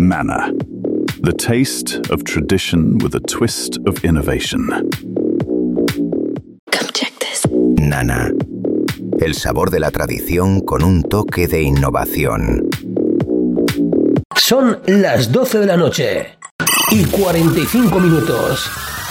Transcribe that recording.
Nana. The taste of tradition with a twist of innovation. Come check this. Nana. El sabor de la tradición con un toque de innovación. Son las 12 de la noche y 45 minutos.